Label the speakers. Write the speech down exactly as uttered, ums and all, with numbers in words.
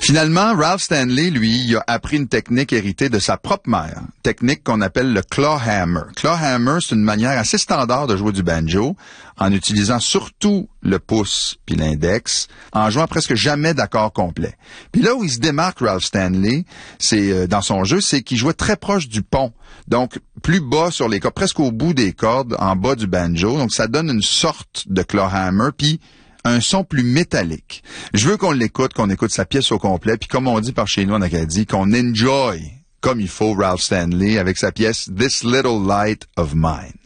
Speaker 1: Finalement, Ralph Stanley, lui, il a appris une technique héritée de sa propre mère, technique qu'on appelle le claw hammer. Claw hammer, c'est une manière assez standard de jouer du banjo, en utilisant surtout le pouce puis l'index, en jouant presque jamais d'accords complets. Puis là où il se démarque, Ralph Stanley, c'est euh, dans son jeu, c'est qu'il jouait très proche du pont, donc plus bas sur les cordes, presque au bout des cordes, en bas du banjo. Donc ça donne une sorte de claw hammer, puis un son plus métallique. Je veux qu'on l'écoute, qu'on écoute sa pièce au complet, puis comme on dit par chez nous en Acadie, qu'on enjoy comme il faut Ralph Stanley avec sa pièce This Little Light of Mine.